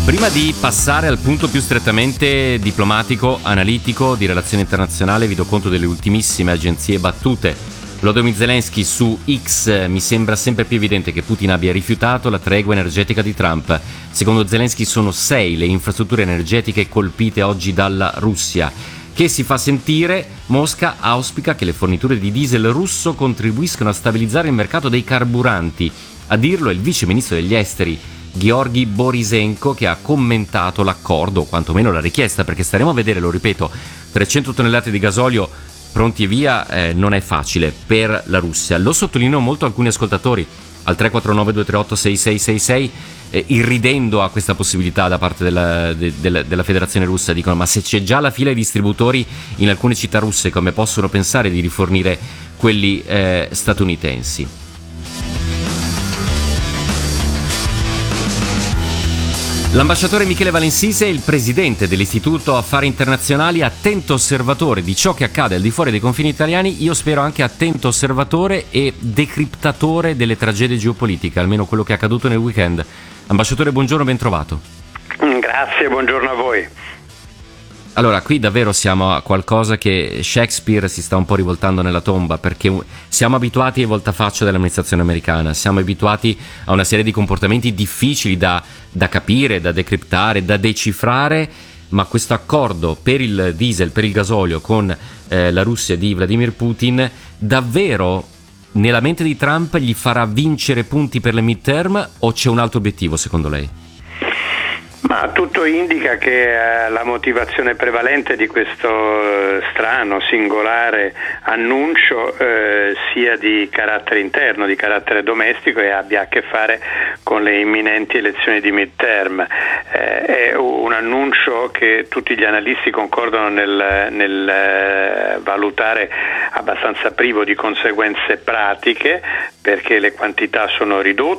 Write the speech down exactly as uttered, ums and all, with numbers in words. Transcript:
Prima di passare al punto più strettamente diplomatico, analitico, di relazione internazionale, vi do conto delle ultimissime agenzie battute. Volodymyr Zelensky su X: mi sembra sempre più evidente che Putin abbia rifiutato la tregua energetica di Trump. Secondo Zelensky sono sei le infrastrutture energetiche colpite oggi dalla Russia. Che si fa sentire, Mosca auspica che le forniture di diesel russo contribuiscano a stabilizzare il mercato dei carburanti. A dirlo è il vice ministro degli esteri Georgi Borisenko, che ha commentato l'accordo, o quantomeno la richiesta, perché staremo a vedere, lo ripeto, trecento tonnellate di gasolio pronti e via eh, non è facile per la Russia. Lo sottolineano molto alcuni ascoltatori al tre quattro nove due tre otto sei sei sei sei, eh, irridendo a questa possibilità da parte della, de, della, della Federazione Russa. Dicono: ma se c'è già la fila di distributori in alcune città russe, come possono pensare di rifornire quelli eh, statunitensi? L'ambasciatore Michele Valensise, il presidente dell'Istituto Affari Internazionali, attento osservatore di ciò che accade al di fuori dei confini italiani, io spero anche attento osservatore e decriptatore delle tragedie geopolitiche, almeno quello che è accaduto nel weekend. Ambasciatore, buongiorno, ben trovato. Grazie, buongiorno a voi. Allora, qui davvero siamo a qualcosa che Shakespeare si sta un po' rivoltando nella tomba, perché siamo abituati ai voltafaccia dell'amministrazione americana, siamo abituati a una serie di comportamenti difficili da, da capire, da decriptare, da decifrare, ma questo accordo per il diesel, per il gasolio con eh, la Russia di Vladimir Putin, davvero nella mente di Trump gli farà vincere punti per le midterm, o c'è un altro obiettivo secondo lei? Ma tutto indica che eh, la motivazione prevalente di questo eh, strano, singolare annuncio eh, sia di carattere interno, di carattere domestico, e abbia a che fare con le imminenti elezioni di midterm. Eh, è un annuncio che tutti gli analisti concordano nel, nel eh, valutare abbastanza privo di conseguenze pratiche, perché le quantità sono ridotte